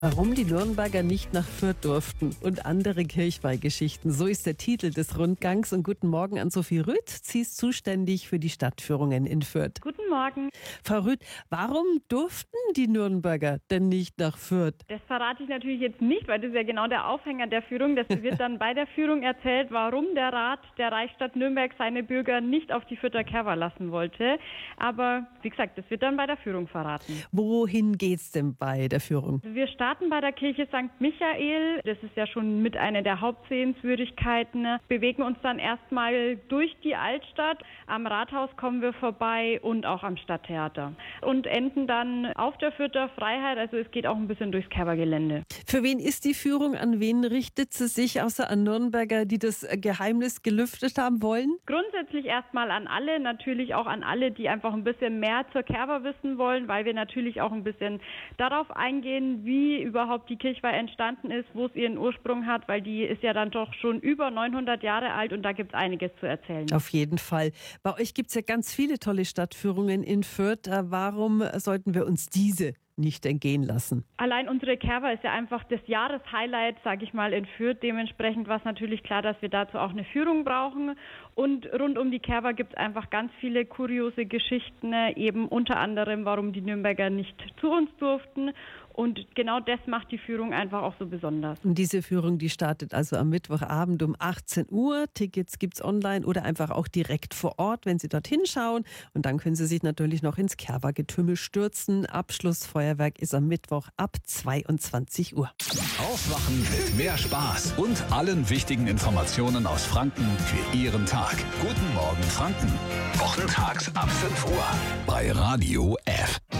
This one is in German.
Warum die Nürnberger nicht nach Fürth durften und andere Kirchweihgeschichten. So ist der Titel des Rundgangs. Und guten Morgen an Sophie Rüth. Sie ist zuständig für die Stadtführungen in Fürth. Guten Morgen. Frau Rüth, warum durften die Nürnberger denn nicht nach Fürth? Das verrate ich natürlich jetzt nicht, weil das ist ja genau der Aufhänger der Führung. Das wird dann bei der Führung erzählt, warum der Rat der Reichsstadt Nürnberg seine Bürger nicht auf die Fürther Kerwa lassen wollte. Aber wie gesagt, das wird dann bei der Führung verraten. Wohin geht's denn bei der Führung? Wir starten bei der Kirche St. Michael. Das ist ja schon mit einer der Hauptsehenswürdigkeiten. Bewegen uns dann erstmal durch die Altstadt. Am Rathaus kommen wir vorbei und auch am Stadttheater. Und enden dann auf der Fürther Freiheit. Also es geht auch ein bisschen durchs Kerwa-Gelände. Für wen ist die Führung? An wen richtet sie sich, außer an Nürnberger, die das Geheimnis gelüftet haben wollen? Grundsätzlich erstmal an alle. Natürlich auch an alle, die einfach ein bisschen mehr zur Kerwa wissen wollen, weil wir natürlich auch ein bisschen darauf eingehen, wie überhaupt die Kirchweih entstanden ist, wo es ihren Ursprung hat, weil die ist ja dann doch schon über 900 Jahre alt und da gibt es einiges zu erzählen. Auf jeden Fall. Bei euch gibt es ja ganz viele tolle Stadtführungen in Fürth. Warum sollten wir uns diese nicht entgehen lassen? Allein unsere Kerwa ist ja einfach das Jahreshighlight, sage ich mal, in Fürth. Dementsprechend war es natürlich klar, dass wir dazu auch eine Führung brauchen. Und rund um die Kerwa gibt es einfach ganz viele kuriose Geschichten, eben unter anderem, warum die Nürnberger nicht zu uns durften. Und genau das macht die Führung einfach auch so besonders. Und diese Führung, die startet also am Mittwochabend um 18 Uhr. Tickets gibt es online oder einfach auch direkt vor Ort, wenn Sie dorthin schauen. Und dann können Sie sich natürlich noch ins Kerwa-Getümmel stürzen. Abschlussfeuerwerk ist am Mittwoch ab 22 Uhr. Aufwachen mit mehr Spaß und allen wichtigen Informationen aus Franken für Ihren Tag. Guten Morgen Franken. Wochentags ab 5 Uhr bei Radio F.